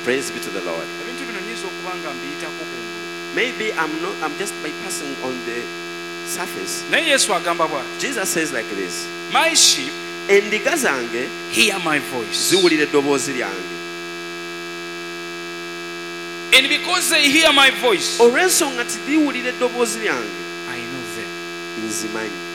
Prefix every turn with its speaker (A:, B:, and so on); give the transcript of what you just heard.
A: Praise be to the Lord.
B: ebintu bino nyinza okuba nga mbiyitako kungulu
A: Maybe I'm just bypassing on the surface.
B: naye yesu agamba bw'ati,
A: Jesus says like this.
B: my sheep
A: Endiga zange
B: hear my voice,
A: ziwulira eddoboozi lyange.
B: and because they hear my voice,
A: Olw'ensonga nti ziwulira eddoboozi lyange,
B: I know them.
A: nzimanyi.